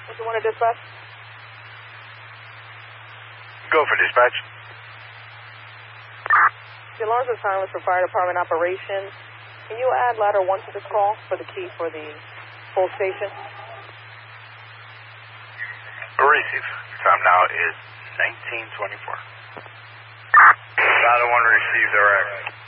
What do you want to dispatch? Go for dispatch. The alarms are silenced for fire department operations. Can you add ladder 1 to this call for the key for the full station? Receive. Time now is 19:24. Ladder 1 received direct.